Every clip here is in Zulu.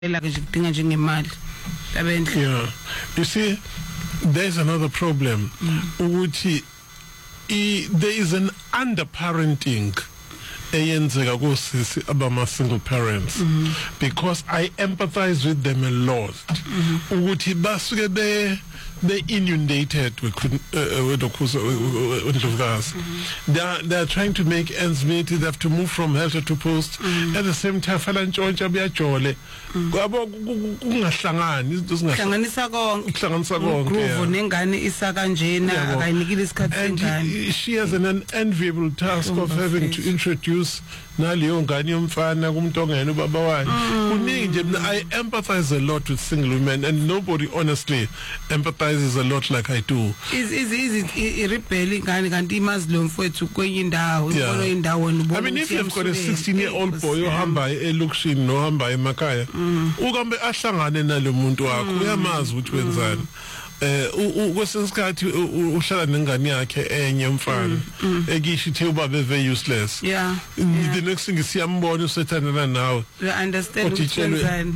like kudinga nje ngemali labendle. Yeah, you see there's another problem ukuthi there is an underparenting eyenzeka kusisi abama single parents because I empathize with them a lot ukuthi basuke they inundated with they are trying to make ends meet. They have to move from helter to post at the same time fala ntshontsha buyajole kwabo kungahlangani izinto hlanganisa konke groove nengane isa kanjena akayinikile isikhathi sengane. She has an unenviable task of having to introduce naleyo ngane yomfana kumuntu ongena ubaba wakhe kuningi nje. I empathize a lot with single women and nobody honestly empathizes a lot like I do. Is rebel ingane kanti imazi lo mfowethu kwenye indawo ikolo indawo nobona. I mean, if you've got a 16-year-old boy ohamba elokishini nohamba emakhaya ukambe ahlangane nalo muntu wakho uyamazi ukuthi wenzani. Kwesinsikhathi uhlala nengane yakhe enye mfana ekisho ithe ubaba very useless. The next thing siyambona usethandana nawe. You understand ukuthi wenzani.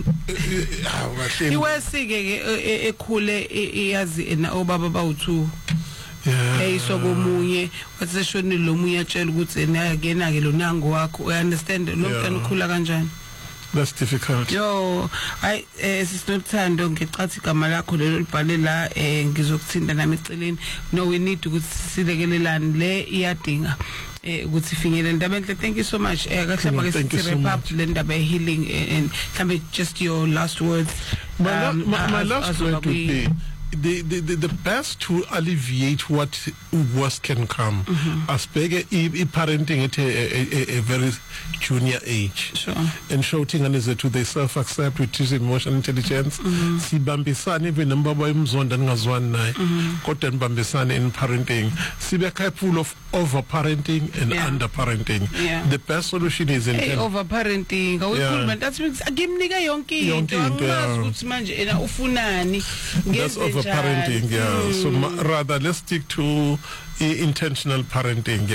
Iwesike ekhule iyazi ena obaba bawu2. Sokomunye wathi seshonile lo munye atshela ukuthi nakena ke lo nango wakho. You understand lo mntana ukhula kanjani. That's difficult. Yo, sisinothando ngicathi igama lakho lelo libhale la ngizokuthinta nami eceleni. No, we need ukuthi silekelelane le iyadinga ukuthi finyelele ndaba. Thank you so much. Kahlamba ke sithi wrap up le ndaba healing and mhlambe just your last words. My last word would be the best to alleviate what worse can come. Asbege parenting at a very junior age. Sure. And shouting and is to they self-accept, which is emotional intelligence. Si bambisane even number boy mzonda ngazwan nai. Koten bambisane in parenting. Si be careful of over-parenting and under-parenting. The best solution is in over-parenting. That's agimnika yonke into. Manje ena ufunani. That's over-parenting, so rather let's stick to intentional parenting,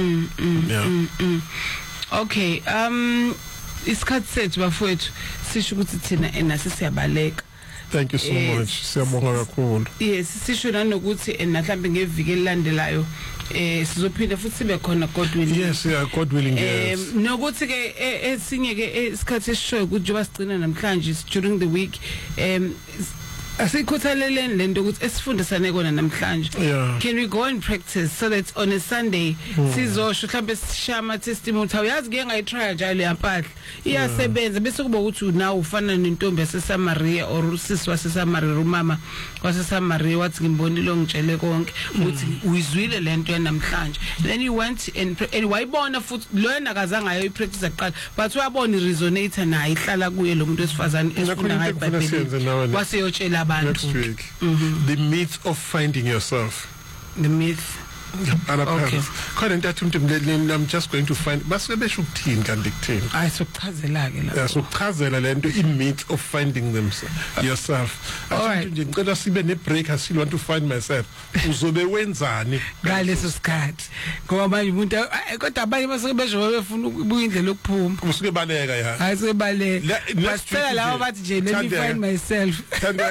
Okay, isikhathi sethu bafowethu sisho ukuthi thina enasisiyabaleka. Thank you so much. Siyabonga kakhulu. Yes, sisho nanokuthi mhlambe ngeviki elandelayo sizophinda futhi sibe khona God willing. Yes, God willing. Yes. Nokuthi ke esinye ke isikhathi esishoyo ukuthi njoba sigcina namhlanje during the week asikhuthaleleni lento ukuthi esifundisane kona namhlanje. Can we go and practice so that on a Sunday sizosho mhlambe sishama testimony uyazi ke ngayitry njalo yampahla iyasebenza bese kuba ukuthi nawe ufana nentombi yaseSamaria or usisi waseSamaria umama waseSamaria wathi ngimbonile ngitshele konke ukuthi uyizwile lento yanamhlanje. Then he went and wayibona futhi loyena akazange ayoyipractice aqala but uyabona iresonator naye ihlala kuye lo muntu wesifazane esifunda ngayo iBhayibheli waseyotshela next week. The myth of finding yourself. The myth. Okay. I'm just going to find. But maybe should teen can dictate. I so chazela ke la. So chazela le nto myth of finding yourself. All right. Ngicela sibe ne break. I still want to find myself. Uzobe wenzani ngaleso sikhathi. Ngoba manje umuntu kodwa abanye basuke besho befuna ukubuya indlela yokuphuma. Usuke baleka ya. Hayi sebaleka. Basicela lawo bathi nje let me find myself.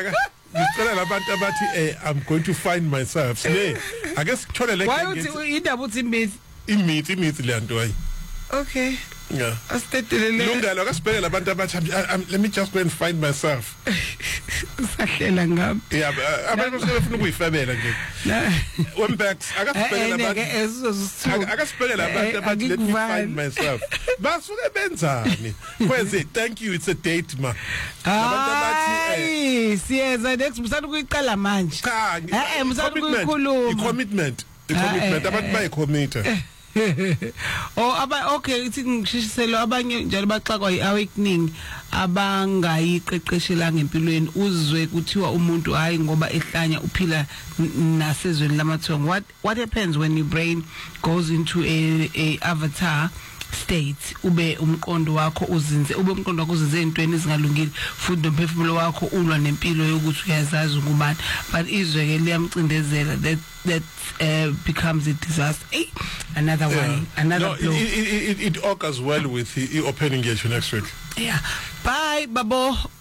I'm going to find myself. I guess why would you myth le nto ayi. Okay. Yeah. Lungelo akasibheke labantu abathi let me just go and find myself. Sahlela ngami. Yeah, abantu bafuna ukuyifabela nje. Wembax akasibheke labantu abathi let me find myself. Basuke benzani? Kwenze thank you it's a date ma. Labantu abathi siyeza next musana ukuyiqala manje. Cha, musana ukuyikhuluma. Commitment abantu bayicommit. Okay ithi ngishiselo abanye njalo baxakwa iawakening abangayiqeqeshelanga empilweni uzwe kuthiwa umuntu hayi ngoba ehlanya uphila nasezweni lamathongo. What happens when your brain goes into a avatar state ube umqondo wakho uzinze ezintweni ezingalungile futhi nomphefumulo wakho ulwa nempilo yokuthi uyazazi ngubani but izwe ke liyamcindezela that becomes a disaster. Another one, another blow. It occurs well with the open engagement next week. Yeah. Bye, Babo.